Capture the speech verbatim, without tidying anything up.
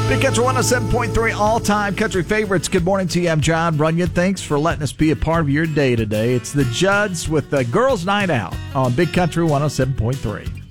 Big Country one oh seven point three, all-time country favorites. Good morning to you. I'm John Runyon. Thanks for letting us be a part of your day today. It's the Judds with the Girls' Night Out on Big Country one oh seven point three.